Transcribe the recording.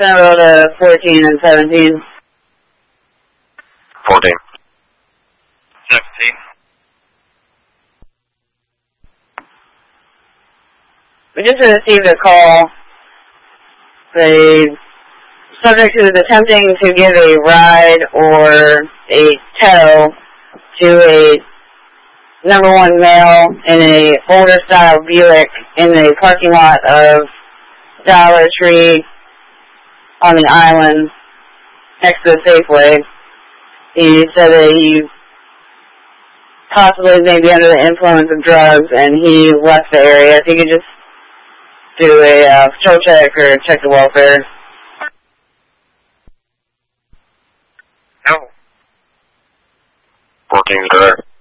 Gonna go to 14 and 17. 14. 17. We just received a call. The subject who is attempting to give a ride or a tow to a #1 male in a older style Buick in the parking lot of Dollar Tree on the island next to the Safeway. He said that he possibly may be under the influence of drugs and he left the area. If you could just do a patrol check or check the welfare. No. 14's direct.